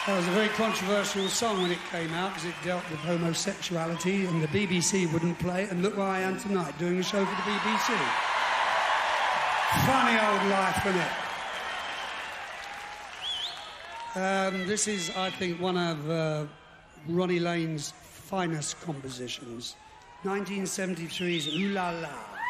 That was a very controversial song when it came out because it dealt with homosexuality and the BBC wouldn't play it. And look where I am tonight, doing a show for the BBC. Funny old life, isn't it? This is, I think, one of Ronnie Lane's finest compositions. 1973's Ooh La La.